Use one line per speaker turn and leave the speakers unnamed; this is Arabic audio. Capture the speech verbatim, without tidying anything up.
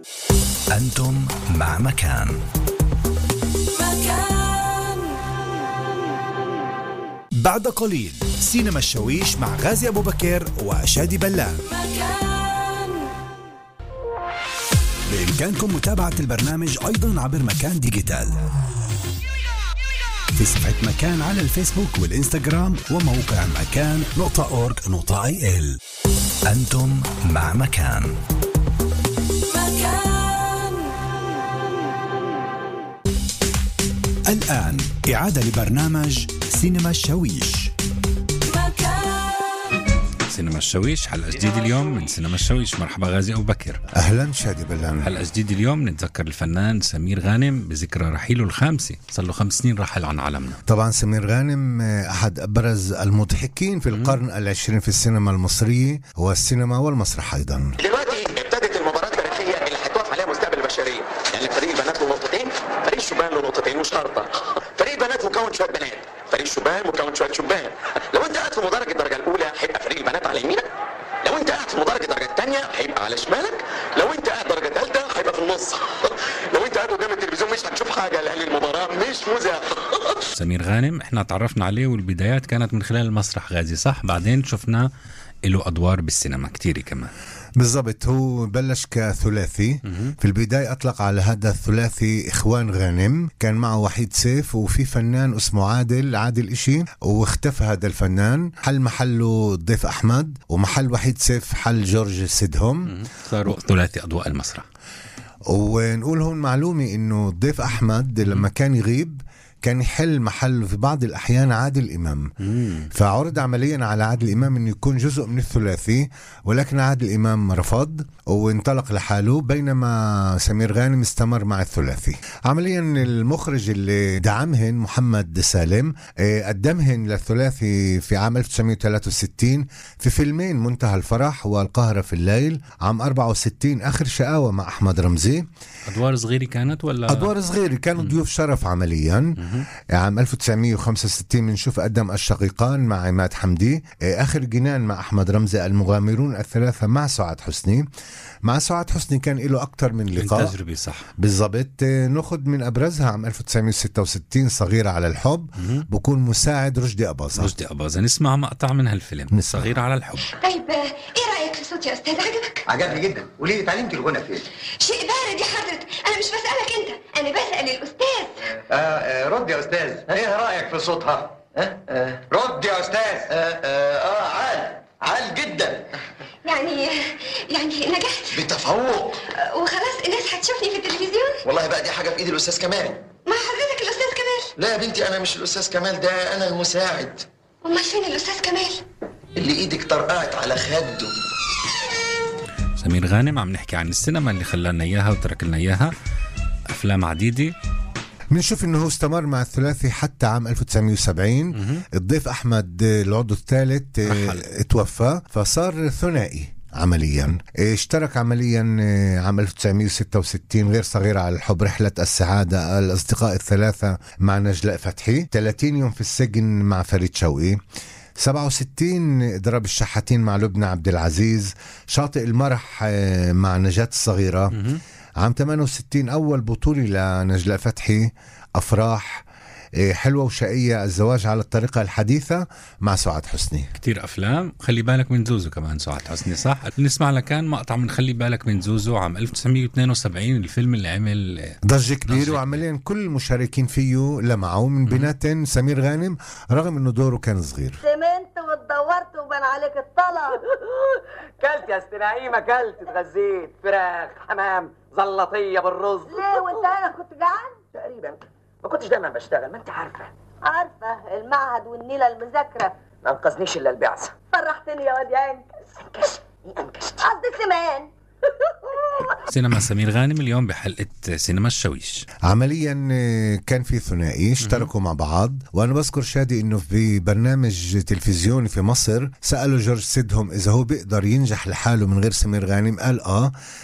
أنتم مع مكان.
مكان.
بعد قليل سينما الشويش مع غازي أبو بكر وشادي بلان.
مكان.
بإمكانكم متابعة البرنامج أيضا عبر مكان ديجيتال في صفحة مكان على الفيسبوك والإنستغرام وموقع مكان نقطة أورج نقطة آي إل. أنتم مع مكان.
مكان.
الآن إعادة لبرنامج سينما الشويش.
سينما الشويش حلقة جديدة اليوم من سينما الشويش. مرحبا غازي أبو بكر.
أهلا شادي بلان.
حلقة جديدة اليوم نتذكر الفنان سمير غانم بذكرى رحيله الخامسة، صار له خمس سنين رحل عن عالمنا.
طبعا سمير غانم أحد أبرز المضحكين في القرن العشرين في السينما المصرية والسينما والمسرح أيضا.
دلوقتي ابتدت المباراة التاريخية اللي هتوقف عليها مستقبل البشرية، يعني فريق البنات له نقطتين، فريق الشبان له نقطتين وشرطة. فريق البنات مكون شوية بنات، فريق الشبان مكون شوية شبان. لو انت قاعد في مدرج الدرجة الأولى هيبقى فريق البنات على يمينك، لو انت قاعد في مدرج الدرجة الثانية هيبقى على شمالك، لو انت قاعد درجة ثالثة هيبقى في النص. لو انت قاعد قدام التلفزيون مش هتشوف حاجة لأن المباراة مش مذاعة.
سمير غانم احنا تعرفنا عليه والبدايات كانت من خلال المسرح غازي، صح؟ بعدين شفنا له أدوار بالسينما كتير كمان.
بالضبط، هو بلش كثلاثي. في البداية أطلق على هذا الثلاثي إخوان غانم، كان معه وحيد سيف وفي فنان اسمه عادل عادل إشي، واختفى هذا الفنان، حل محله الضيف أحمد، ومحل وحيد سيف حل جورج سيدهم.
صاروا ثلاثي أضواء المسرح.
ونقول هون معلومة إنه الضيف أحمد لما كان يغيب كان يحل محله في بعض الأحيان عادل إمام. مم. فعرض عمليا على عادل إمام أنه يكون جزء من الثلاثي، ولكن عادل إمام رفض وانطلق لحاله، بينما سمير غانم استمر مع الثلاثي. عمليا المخرج اللي دعمهن محمد سالم قدمهن للثلاثي في عام ألف وتسعمية وثلاثة وستين في فيلمين، منتهى الفرح والقاهرة في الليل. عام أربعة وستين آخر شقاوة مع أحمد رمزي.
أدوار صغيرة كانت ولا؟
أدوار صغيرة، كانوا ضيوف شرف عمليا. عام ألف وتسعمية وخمسة وستين بنشوف قدم الشقيقان مع عماد حمدي، آخر جنان مع أحمد رمزي، المغامرون الثلاثة مع سعاد حسني. مع سعاد حسني كان له أكتر من لقاء
تجربة، صح؟
بالضبط. ناخد من أبرزها عام ألف وتسعمية وستة وستين صغيرة على الحب، بكون مساعد رشدي أباظة.
رشدي أباظة، نسمع مقطع من هالفيلم
نسمع.
صغيرة على الحب.
طيب ايه رأيك في صوتي يا أستاذ؟ عجبك؟
عجبني جدا. وليه اتعلمتي الغنى فين؟
شيء بارد يا حضرة، أنا مش بسألك أنت، أنا بسأل الأستاذ.
آه آه رد يا أستاذ، ايه رأيك في صوتها؟ آه آه رد يا أستاذ. آه آه, آه عال عال جدا.
يعني يعني نجحت
بتفوق.
وخلاص الناس هتشوفني في التلفزيون؟
والله بقى دي حاجة في إيد الأستاذ كمال.
مع حضرتك الأستاذ كمال؟
لا يا بنتي، أنا مش الأستاذ كمال، ده أنا المساعد.
أمال فين الأستاذ كمال؟
اللي إيدك طرقعت على خده.
سمير غانم عم نحكي عن السينما اللي خلانا إياها وترك لنا إياها أفلام عديدة.
بنشوف انه هو استمر مع الثلاثي حتى عام ألف وتسعمية وسبعين. الضيف احمد العضو الثالث اتوفى، فصار ثنائي عمليا. اشترك عمليا عام ألف وتسعمية وستة وستين غير صغيرة على الحب، رحلة السعادة، الأصدقاء الثلاثة مع نجلاء فتحي، ثلاثين يوم في السجن مع فريد شوقي، سبعة وستين ضرب الشحاتين مع لبنى عبد العزيز، شاطئ المرح مع نجاة الصغيرة. عام ثمانية وستين أول بطولة لنجلاء فتحي، أفراح، حلوة وشقية، الزواج على الطريقة الحديثة مع سعاد حسني.
كتير أفلام. خلي بالك من زوزو كمان سعاد حسني، صح؟ نسمع لكان مقطع من خلي بالك من زوزو عام ألف وتسعمية واثنين وسبعين، الفيلم اللي عمل
ضجة كبيرة وعمليا كل المشاركين فيه لمعوا، من بيناتن سمير غانم رغم انه دوره كان صغير.
سمنت واتدورت وبان عليك الطلب.
كلت يا استاذ نعيمة، كلت، اتغذيت، فراخ، حمام، زلطية بالرز.
ليه وانت انا كنت جعان؟
تقريبا ما كنتش دايما بشتغل، ما انت عارفة.
عارفة المعهد والنيلة المذاكرة
ما انقذنيش الا البعثة.
فرحتني يا واد يا انكش.
انكش ايه انكش؟
قصدي سمان.
سينما سمير غانم اليوم بحلقة سينما الشويش.
عمليا كان في ثنائي اشتركوا مع بعض. وانا بذكر شادي انه في برنامج تلفزيوني في مصر سألوا جورج سيدهم اذا هو بيقدر ينجح لحاله من غير سمير غانم، قال اه